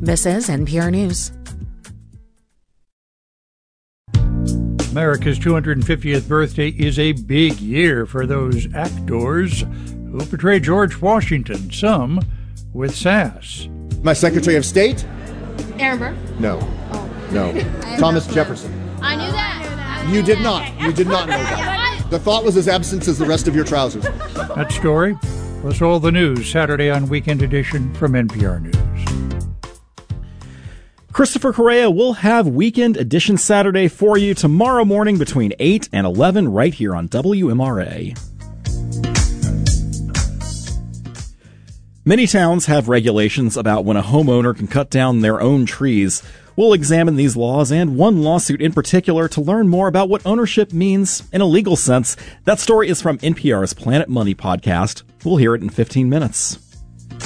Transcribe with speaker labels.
Speaker 1: This is NPR News.
Speaker 2: America's 250th birthday is a big year for those actors who portray George Washington, some with sass.
Speaker 3: My Secretary of State?
Speaker 4: Aaron Burr?
Speaker 3: No. No. Thomas Jefferson.
Speaker 4: I knew that.
Speaker 3: You did not. You did not know that. The thought was as absent as the rest of your trousers.
Speaker 2: That story plus all the news Saturday on Weekend Edition from NPR News.
Speaker 5: Christopher Correa will have Weekend Edition Saturday for you tomorrow morning between 8 and 11 right here on WMRA. Many towns have regulations about when a homeowner can cut down their own trees. We'll examine these laws and one lawsuit in particular to learn more about what ownership means in a legal sense. That story is from NPR's Planet Money podcast. We'll hear it in 15 minutes.